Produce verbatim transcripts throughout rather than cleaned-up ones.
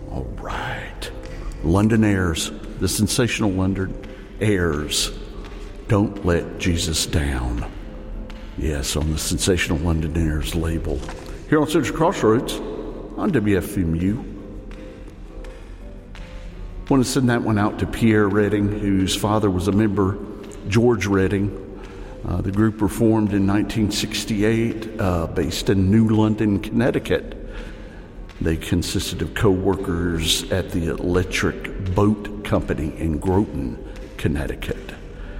All right. London Airs, the sensational London Airs. Don't Let Jesus Down. Yes, on the sensational London Airs label. Here on Citrus Crossroads on W F M U. I want to send that one out to Pierre Redding, whose father was a member, George Redding. Uh, the group were formed in nineteen sixty-eight, uh, based in New London, Connecticut. They consisted of co-workers at the Electric Boat Company in Groton, Connecticut.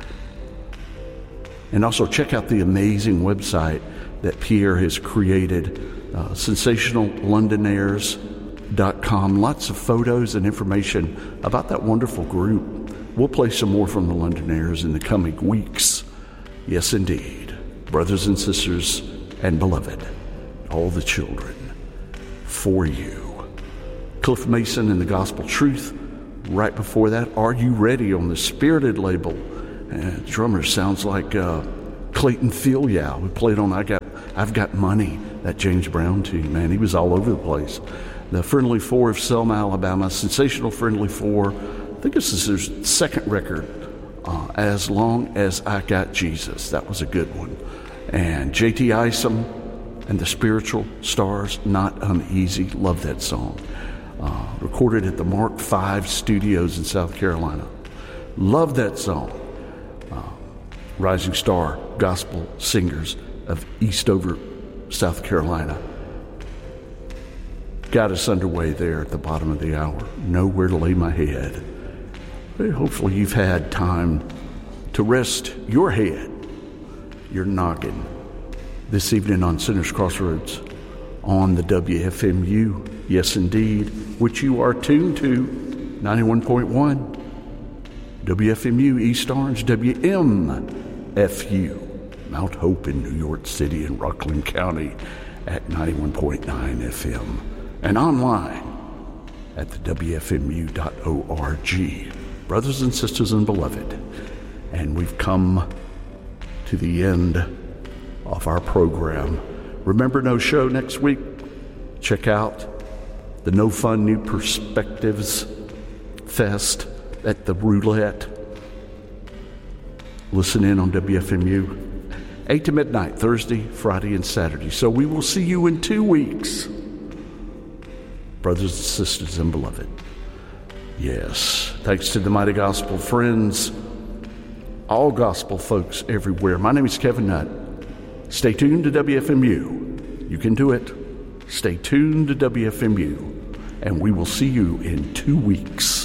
And also check out the amazing website that Pierre has created, uh, sensational london airs dot com. Lots of photos and information about that wonderful group. We'll play some more from the London Airs in the coming weeks. Yes, indeed. Brothers and sisters and beloved, all the children, for you. Cliff Mason and the Gospel Truth. Right before that, Are You Ready on the Spirited label. Uh, drummer sounds like uh, Clayton Filiow, who played on I Got, I've Got Money, that James Brown tune. Man, he was all over the place. The Friendly Four of Selma, Alabama, sensational Friendly Four. I think this is their second record, uh, As Long As I Got Jesus. That was a good one. And J T Isom and the Spiritual Stars, Not Uneasy. Love that song. Uh, recorded at the Mark five Studios in South Carolina. Love that song. Uh, Rising Star Gospel Singers of Eastover, South Carolina. Got us underway there at the bottom of the hour. Nowhere to lay my head. Well, hopefully you've had time to rest your head, your noggin, this evening on Sinners Crossroads on the W F M U. Yes, indeed, which you are tuned to, ninety-one point one. W F M U East Orange, W M F U, Mount Hope in New York City and Rockland County at ninety-one point nine F M. And online at the W F M U dot org. Brothers and sisters and beloved, and we've come to the end of our program. Remember, no show next week. Check out the No Fun New Perspectives Fest at the Roulette. Listen in on W F M U, eight to midnight, Thursday, Friday, and Saturday. So we will see you in two weeks. Brothers and sisters and beloved. Yes. Thanks to the Mighty Gospel Friends, all gospel folks everywhere. My name is Kevin Nutt. Stay tuned to W F M U. You can do it. Stay tuned to W F M U. And we will see you in two weeks.